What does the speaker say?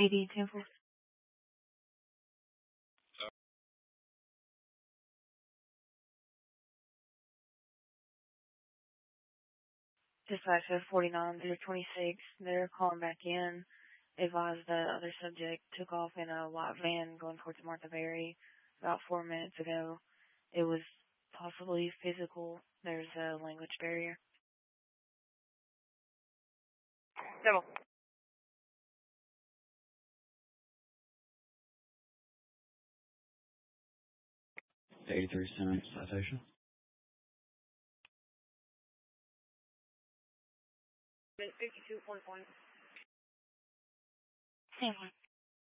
AD 10-4. Dispatch of 49-026. They're calling back in. They advised the other subject took off in a white van going towards Martha Berry about 4 minutes ago. It was possibly physical. There's a language barrier. Double. 83 cent citation. 52 point. Same one.